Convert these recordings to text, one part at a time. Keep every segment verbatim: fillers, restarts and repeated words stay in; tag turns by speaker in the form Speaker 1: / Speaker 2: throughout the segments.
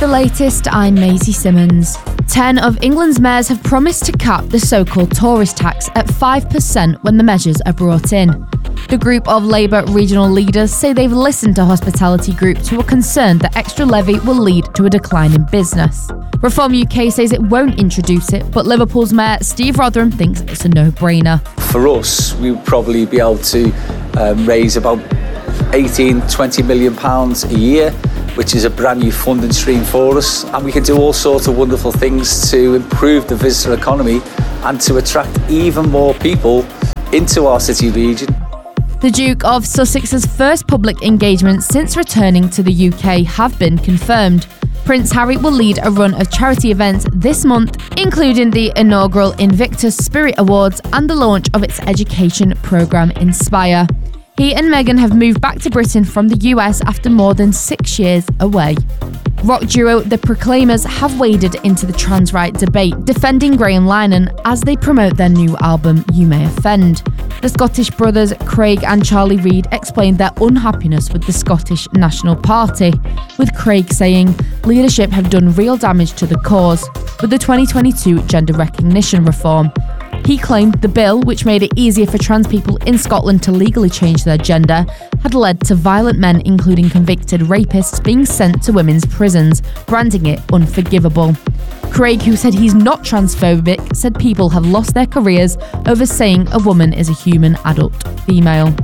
Speaker 1: the latest, I'm Maisie Simmons. Ten of England's mayors have promised to cap the so-called tourist tax at five percent when the measures are brought in. The group of Labour regional leaders say they've listened to hospitality groups who are concerned the extra levy will lead to a decline in business. Reform U K says it won't introduce it, but Liverpool's Mayor Steve Rotheram thinks it's a no-brainer.
Speaker 2: For us, we would probably be able to um, raise about eighteen, twenty million pounds a year, which is a brand new funding stream for us. And we can do all sorts of wonderful things to improve the visitor economy and to attract even more people into our city region.
Speaker 1: The Duke of Sussex's first public engagements since returning to the U K have been confirmed. Prince Harry will lead a run of charity events this month, including the inaugural Invictus Spirit Awards and the launch of its education programme Inspire. He and Meghan have moved back to Britain from the U S after more than six years away. Rock duo The Proclaimers have waded into the trans right debate, defending Graham Linehan as they promote their new album You May Offend. The Scottish brothers Craig and Charlie Reid explained their unhappiness with the Scottish National Party, with Craig saying leadership have done real damage to the cause with the twenty twenty-two gender recognition reform. He claimed the bill, which made it easier for trans people in Scotland to legally change their gender, had led to violent men, including convicted rapists, being sent to women's prisons, branding it unforgivable. Craig, who said he's not transphobic, said people have lost their careers over saying a woman is a human adult female.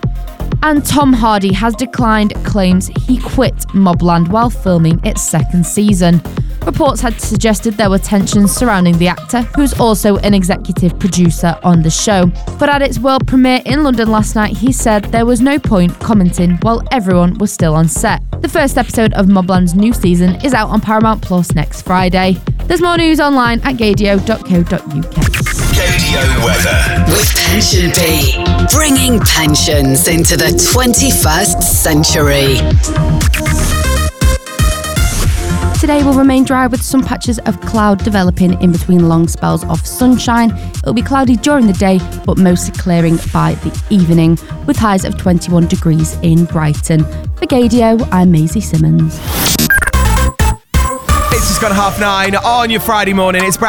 Speaker 1: And Tom Hardy has declined claims he quit Mobland while filming its second season. Reports had suggested there were tensions surrounding the actor, who's also an executive producer on the show. But at its world premiere in London last night, he said there was no point commenting while everyone was still on set. The first episode of Mobland's new season is out on Paramount Plus next Friday. There's more news online at gadio dot co dot uk.
Speaker 3: Gadio weather
Speaker 4: with Pension B, bringing pensions into the twenty-first century.
Speaker 1: Today will remain dry with some patches of cloud developing in between long spells of sunshine. It'll be cloudy during the day, but mostly clearing by the evening, with highs of twenty-one degrees in Brighton. For Gadio, I'm Maisie Simmons.
Speaker 5: It's just gone half nine on your Friday morning. It's Brad.